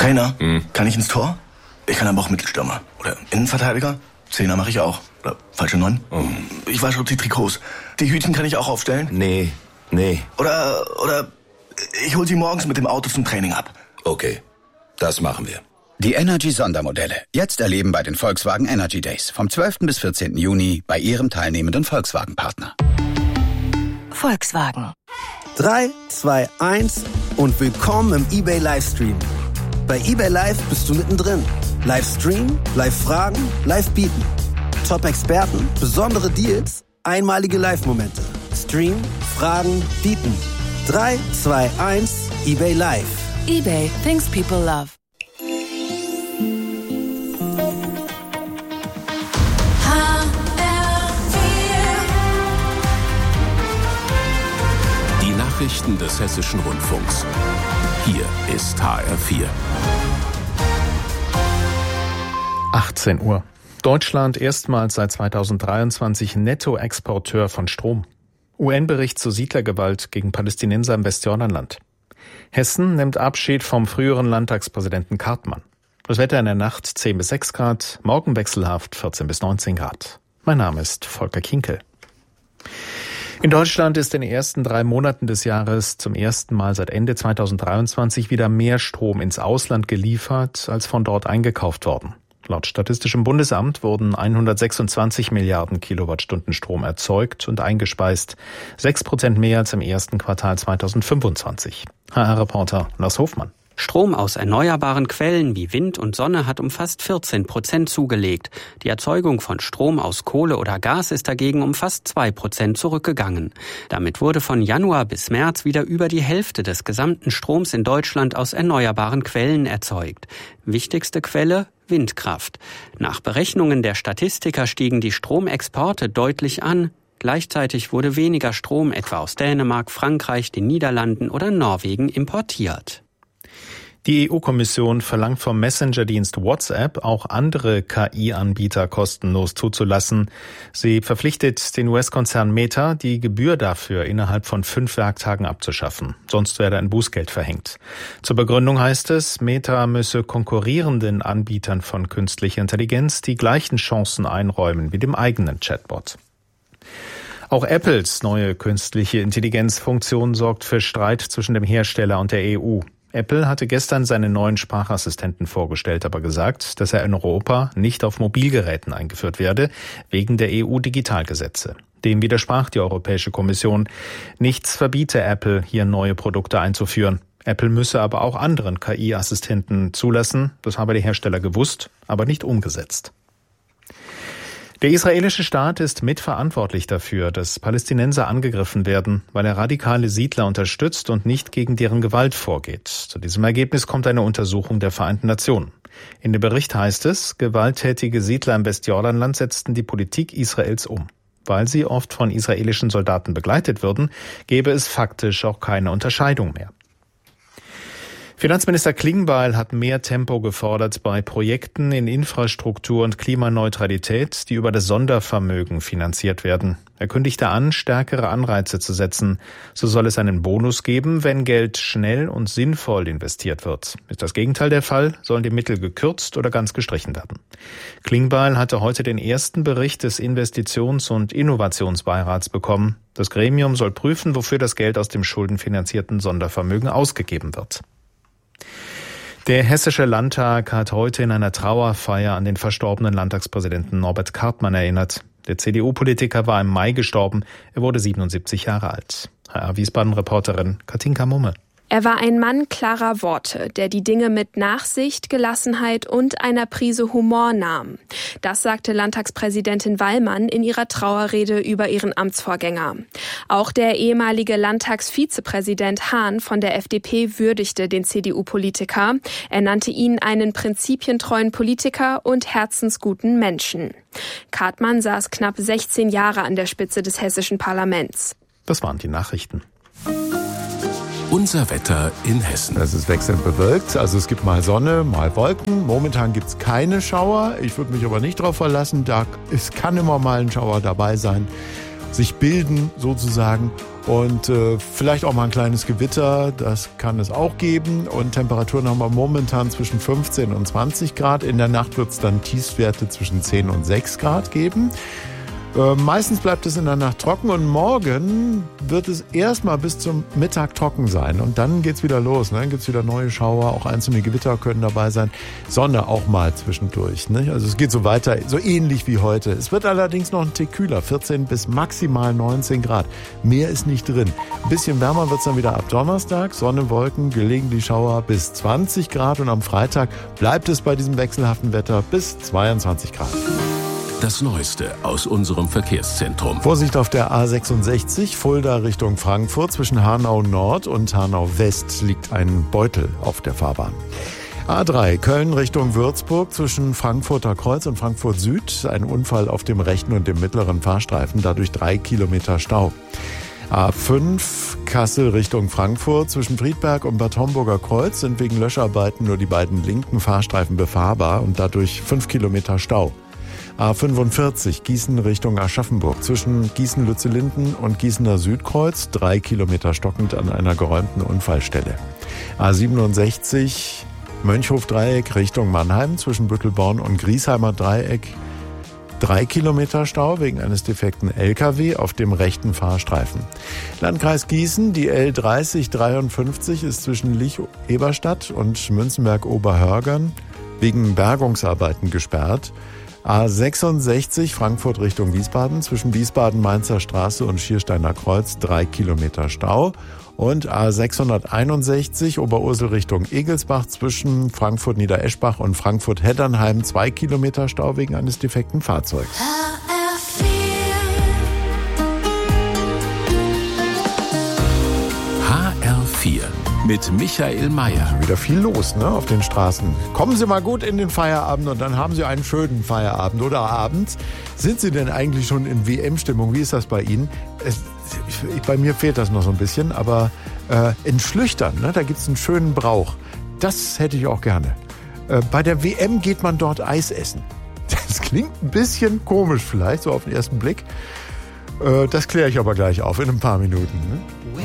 Trainer? Kann ich ins Tor? Ich kann aber auch Mittelstürmer. Oder Innenverteidiger? Zehner mache ich auch. Oder falsche 9. Ich wasche die Trikots. Die Hütchen kann ich auch aufstellen? Nee. Oder ich hol sie morgens mit dem Auto zum Training ab. Okay, das machen wir. Die Energy-Sondermodelle. Jetzt erleben bei den Volkswagen Energy Days. Vom 12. bis 14. Juni bei Ihrem teilnehmenden Volkswagen-Partner. Volkswagen. 3, 2, 1 und willkommen im eBay Livestream. Bei eBay Live bist du mittendrin. Livestream, Live-Fragen, Live-Bieten. Top-Experten, besondere Deals, einmalige Live-Momente. Stream, Fragen, Bieten. 3, 2, 1, eBay Live. eBay, things people love. Die Nachrichten des Hessischen Rundfunks. Hier ist HR4. 18 Uhr. Deutschland erstmals seit 2023 Nettoexporteur von Strom. UN-Bericht zur Siedlergewalt gegen Palästinenser im Westjordanland. Hessen nimmt Abschied vom früheren Landtagspräsidenten Kartmann. Das Wetter in der Nacht 10 bis 6 Grad, morgen wechselhaft 14 bis 19 Grad. Mein Name ist Volker Kinkel. In Deutschland ist in den ersten 3 Monaten des Jahres zum ersten Mal seit Ende 2023 wieder mehr Strom ins Ausland geliefert, als von dort eingekauft worden. Laut Statistischem Bundesamt wurden 126 Milliarden Kilowattstunden Strom erzeugt und eingespeist, 6% mehr als im ersten Quartal 2025. HR-Reporter Lars Hofmann. Strom aus erneuerbaren Quellen wie Wind und Sonne hat um fast 14% zugelegt. Die Erzeugung von Strom aus Kohle oder Gas ist dagegen um fast 2% zurückgegangen. Damit wurde von Januar bis März wieder über die Hälfte des gesamten Stroms in Deutschland aus erneuerbaren Quellen erzeugt. Wichtigste Quelle: Windkraft. Nach Berechnungen der Statistiker stiegen die Stromexporte deutlich an. Gleichzeitig wurde weniger Strom etwa aus Dänemark, Frankreich, den Niederlanden oder Norwegen importiert. Die EU-Kommission verlangt vom Messenger-Dienst WhatsApp auch andere KI-Anbieter kostenlos zuzulassen. Sie verpflichtet den US-Konzern Meta, die Gebühr dafür innerhalb von 5 Werktagen abzuschaffen. Sonst werde ein Bußgeld verhängt. Zur Begründung heißt es, Meta müsse konkurrierenden Anbietern von künstlicher Intelligenz die gleichen Chancen einräumen wie dem eigenen Chatbot. Auch Apples neue künstliche Intelligenzfunktion sorgt für Streit zwischen dem Hersteller und der EU. Apple hatte gestern seinen neuen Sprachassistenten vorgestellt, aber gesagt, dass er in Europa nicht auf Mobilgeräten eingeführt werde, wegen der EU-Digitalgesetze. Dem widersprach die Europäische Kommission. Nichts verbiete Apple, hier neue Produkte einzuführen. Apple müsse aber auch anderen KI-Assistenten zulassen. Das habe der Hersteller gewusst, aber nicht umgesetzt. Der israelische Staat ist mitverantwortlich dafür, dass Palästinenser angegriffen werden, weil er radikale Siedler unterstützt und nicht gegen deren Gewalt vorgeht. Zu diesem Ergebnis kommt eine Untersuchung der Vereinten Nationen. In dem Bericht heißt es, gewalttätige Siedler im Westjordanland setzten die Politik Israels um. Weil sie oft von israelischen Soldaten begleitet würden, gäbe es faktisch auch keine Unterscheidung mehr. Finanzminister Klingbeil hat mehr Tempo gefordert bei Projekten in Infrastruktur und Klimaneutralität, die über das Sondervermögen finanziert werden. Er kündigte an, stärkere Anreize zu setzen. So soll es einen Bonus geben, wenn Geld schnell und sinnvoll investiert wird. Ist das Gegenteil der Fall, sollen die Mittel gekürzt oder ganz gestrichen werden. Klingbeil hatte heute den ersten Bericht des Investitions- und Innovationsbeirats bekommen. Das Gremium soll prüfen, wofür das Geld aus dem schuldenfinanzierten Sondervermögen ausgegeben wird. Der Hessische Landtag hat heute in einer Trauerfeier an den verstorbenen Landtagspräsidenten Norbert Kartmann erinnert. Der CDU-Politiker war im Mai gestorben. Er wurde 77 Jahre alt. HR-Wiesbaden-Reporterin Katinka Mumme. Er war ein Mann klarer Worte, der die Dinge mit Nachsicht, Gelassenheit und einer Prise Humor nahm. Das sagte Landtagspräsidentin Wallmann in ihrer Trauerrede über ihren Amtsvorgänger. Auch der ehemalige Landtagsvizepräsident Hahn von der FDP würdigte den CDU-Politiker. Er nannte ihn einen prinzipientreuen Politiker und herzensguten Menschen. Kartmann saß knapp 16 Jahre an der Spitze des hessischen Parlaments. Das waren die Nachrichten. Unser Wetter in Hessen. Es ist wechselnd bewölkt, also es gibt mal Sonne, mal Wolken. Momentan gibt es keine Schauer. Ich würde mich aber nicht darauf verlassen. Es kann immer mal ein Schauer dabei sein. sich bilden sozusagen. Und vielleicht auch mal ein kleines Gewitter, das kann es auch geben. Und Temperaturen haben wir momentan zwischen 15 und 20 Grad. In der Nacht wird es dann Tiefstwerte zwischen 10 und 6 Grad geben. Meistens bleibt es in der Nacht trocken und morgen wird es erstmal bis zum Mittag trocken sein. Und dann geht's wieder los. Ne? Dann gibt's wieder neue Schauer, auch einzelne Gewitter können dabei sein. Sonne auch mal zwischendurch. Ne? Also es geht so weiter, so ähnlich wie heute. Es wird allerdings noch ein Tick kühler, 14 bis maximal 19 Grad. Mehr ist nicht drin. Ein bisschen wärmer wird's dann wieder ab Donnerstag. Sonne, Wolken, gelegentlich Schauer bis 20 Grad. Und am Freitag bleibt es bei diesem wechselhaften Wetter bis 22 Grad. Das Neueste aus unserem Verkehrszentrum. Vorsicht auf der A66, Fulda Richtung Frankfurt. Zwischen Hanau Nord und Hanau West liegt ein Beutel auf der Fahrbahn. A3, Köln Richtung Würzburg, zwischen Frankfurter Kreuz und Frankfurt Süd. Ein Unfall auf dem rechten und dem mittleren Fahrstreifen, dadurch 3 Kilometer Stau. A5, Kassel Richtung Frankfurt, zwischen Friedberg und Bad Homburger Kreuz sind wegen Löscharbeiten nur die beiden linken Fahrstreifen befahrbar und dadurch 5 Kilometer Stau. A45 Gießen Richtung Aschaffenburg, zwischen Gießen-Lützellinden und Gießener Südkreuz, 3 Kilometer stockend an einer geräumten Unfallstelle. A67 Mönchhof-Dreieck Richtung Mannheim, zwischen Büttelborn und Griesheimer Dreieck, 3 Kilometer Stau wegen eines defekten LKW auf dem rechten Fahrstreifen. Landkreis Gießen, die L3053 ist zwischen Lich-Eberstadt und Münzenberg-Oberhörgern wegen Bergungsarbeiten gesperrt. A66 Frankfurt Richtung Wiesbaden, zwischen Wiesbaden-Mainzer Straße und Schiersteiner Kreuz 3 Kilometer Stau. Und A661 Oberursel Richtung Egelsbach, zwischen Frankfurt-Niedereschbach und Frankfurt-Heddernheim 2 Kilometer Stau wegen eines defekten Fahrzeugs. HR4 mit Michael Mayer. Wieder viel los, ne, auf den Straßen. Kommen Sie mal gut in den Feierabend und dann haben Sie einen schönen Feierabend oder abends. Sind Sie denn eigentlich schon in WM-Stimmung? Wie ist das bei Ihnen? Bei mir fehlt das noch so ein bisschen, aber in Schlüchtern, ne, da gibt's einen schönen Brauch. Das hätte ich auch gerne. Bei der WM geht man dort Eis essen. Das klingt ein bisschen komisch vielleicht, so auf den ersten Blick. Das kläre ich aber gleich auf in ein paar Minuten. Ne?